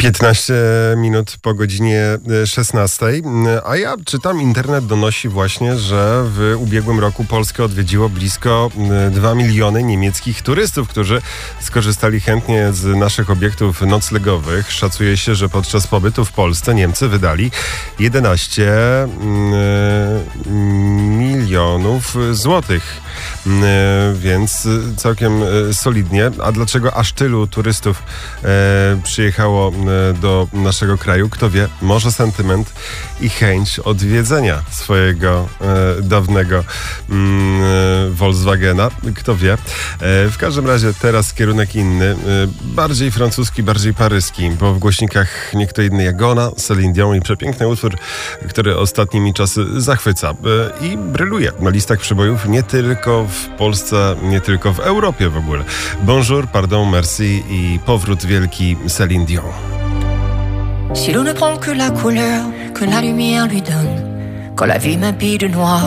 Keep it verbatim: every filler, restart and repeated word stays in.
piętnaście minut po godzinie szesnastej, a ja czytam, internet donosi właśnie, że w ubiegłym roku Polskę odwiedziło blisko dwa miliony niemieckich turystów, którzy skorzystali chętnie z naszych obiektów noclegowych. Szacuje się, że podczas pobytu w Polsce Niemcy wydali jedenaście milionów złotych, więc całkiem solidnie. A dlaczego aż tylu turystów przyjechało do naszego kraju? Kto wie, może sentyment i chęć odwiedzenia swojego e, dawnego mm, Volkswagena. Kto wie. E, w każdym razie teraz kierunek inny, e, bardziej francuski, bardziej paryski, bo w głośnikach nie kto inny jak ona, Celine Dion, i przepiękny utwór, który ostatnimi czasy zachwyca e, i bryluje na listach przebojów nie tylko w Polsce, nie tylko w Europie w ogóle. Bonjour, pardon, merci i powrót wielki Celine Dion. Si l'eau ne prend que la couleur que la lumière lui donne, quand la vie m'habille de noir.